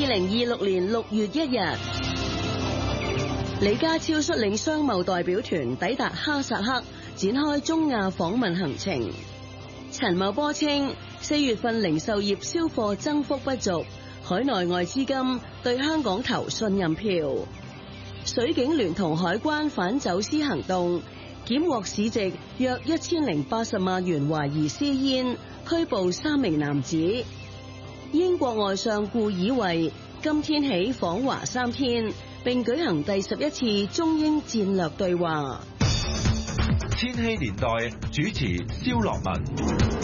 2026年6月1日，李家超率領商貿代表團抵達哈薩克，展開中亞訪問行程。陳茂波稱，4月份零售業銷貨增幅不俗，海內外資金對香港投信任票。水警聯同海關反走私行動，檢獲市值約1080萬元懷疑私煙，拘捕3名男子。英國外相顧以為今天起訪華3天，並舉行第11次中英戰略對話。 千禧年代主持蕭樂文。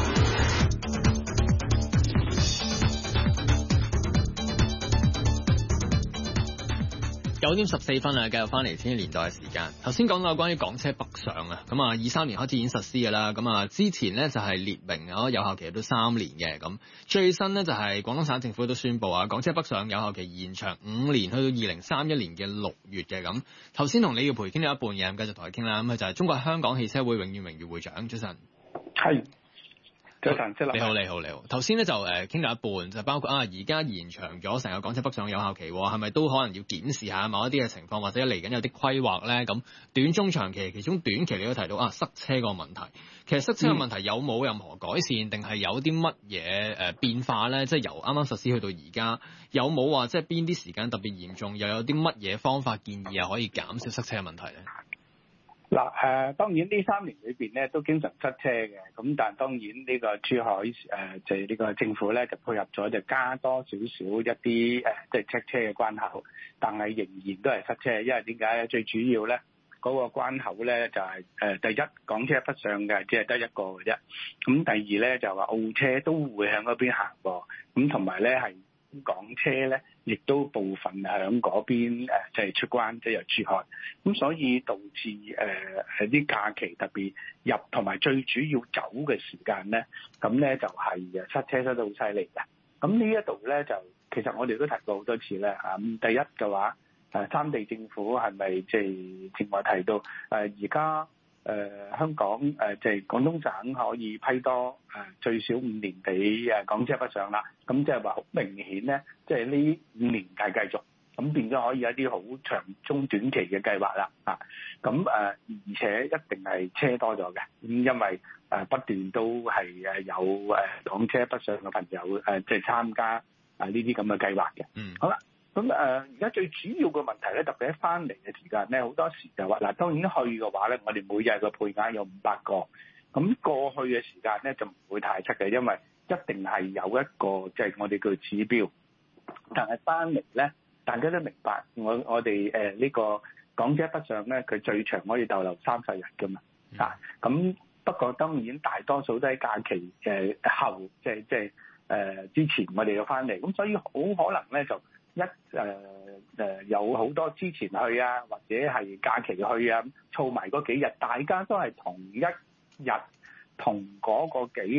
9點14分啊，繼續翻嚟千禧年代嘅時間。頭先講到關於港車北上啊，咁啊23年開始已經實施㗎啦。咁啊之前呢就係列明有效期都3年嘅，咁最新呢就係廣東省政府都宣布啊，港車北上有效期延長5年，去到2031年嘅6月嘅。咁頭先同李耀培傾咗一半嘅，咁繼續同佢傾啦。咁佢就係中國香港汽車會永遠榮譽會長。早晨。 係。你好。 頭先咧就傾到一半，就包括而家延長咗成個港車北上有效期，係咪都可能要檢視下某一啲嘅情況，或者嚟緊有啲規劃咧？咁短中長期，其中短期你都提到塞車個問題。其實塞車嘅問題有冇任何改善，定係有啲乜嘢變化咧？即係由啱啱實施去到而家，有冇話即係邊啲時間特別嚴重，又有啲乜嘢方法建議可以減少塞車嘅問題咧？ 嗱當然呢3年裏邊咧都經常塞車嘅，咁但係當然呢個珠海就係呢個政府咧就配合咗，就加多少少一啲即係 check 車嘅關口，但係仍然都係塞車，因為點解咧？最主要咧嗰個關口咧就係第一港車北上嘅只係得一個嘅啫，咁第二咧就話澳車都會向嗰邊行喎，咁同埋咧係港車咧，亦都部分喺嗰邊就係出關，即係由珠海，咁所以導致啲假期特別入同埋最主要走嘅時間咧，咁咧就係塞車塞得好犀利嘅。咁呢一度咧就其實我哋都提過好多次咧嚇。咁第一嘅話，三地政府係咪即係正話提到而家？香港即係廣東省可以批多最少5年俾港車北上啦，咁即係話好明顯咧，即係呢5年繼續，咁變咗可以有一啲好長中短期嘅計劃啦嚇。咁而且一定係車多咗嘅，咁因為不斷都係有港車北上嘅朋友即係參加呢啲咁嘅計劃嘅。好啦。咁而家最主要嘅問題咧，特別喺翻嚟嘅時間咧，好多時就話嗱，當然去嘅話咧，我哋每日嘅配額有500個，咁過去嘅時間咧就唔會太塞嘅，因為一定係有一個即係我哋叫指標。但係翻嚟咧，大家都明白，我哋呢個港車北上咧，佢最長可以逗留30日㗎嘛。咁不過當然大多數都喺假期後，即係之前我哋要翻嚟，咁所以好可能咧就。有好多之前去啊，或者係假期去啊，湊埋嗰幾日，大家都係同一日同嗰個幾